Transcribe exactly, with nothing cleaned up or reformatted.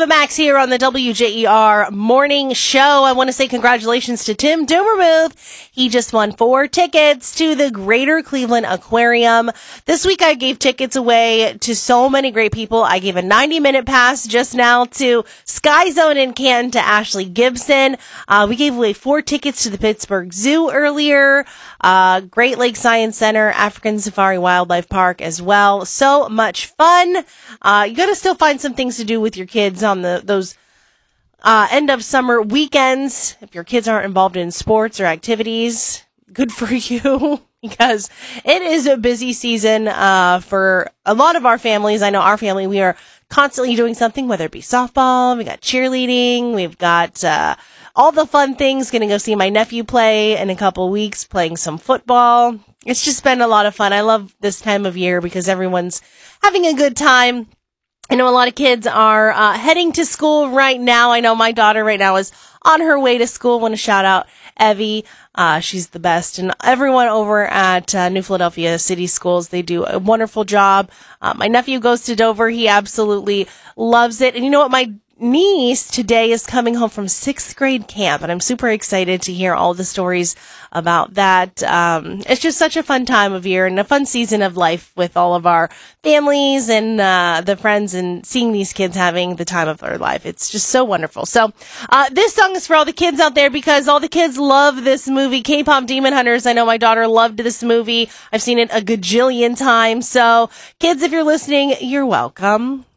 Ava Max here on the W J E R Morning Show. I want to say congratulations to Tim Dumermuth. He just won four tickets to the Greater Cleveland Aquarium. This week I gave tickets away to so many great people. I gave a ninety minute pass just now to Sky Zone in Canton to Ashley Gibson. Uh, we gave away four tickets to the Pittsburgh Zoo earlier. Uh, Great Lakes Science Center, African Safari Wildlife Park as well. So much fun. Uh, you gotta still find some things to do with your kids on the those uh, end of summer weekends. If your kids aren't involved in sports or activities, good for you, because it is a busy season uh, for a lot of our families. I know our family, we are constantly doing something, whether it be softball, we got cheerleading, we've got uh, all the fun things. Gonna go see my nephew play in a couple weeks, playing some football. It's just been a lot of fun. I love this time of year because everyone's having a good time. I know a lot of kids are uh, heading to school right now. I know my daughter right now is on her way to school. I want to shout out Evie. Uh, she's the best. And everyone over at uh, New Philadelphia City Schools, they do a wonderful job. Uh, my nephew goes to Dover. He absolutely loves it. And you know what? My niece today is coming home from sixth grade camp, and I'm super excited to hear all the stories about that. Um, it's just such a fun time of year and a fun season of life with all of our families and uh, the friends, and seeing these kids having the time of their life. It's just so wonderful. So uh, this song is for all the kids out there, because all the kids love this movie, K-Pop Demon Hunters. I know my daughter loved this movie. I've seen it a gajillion times. So kids, if you're listening, you're welcome.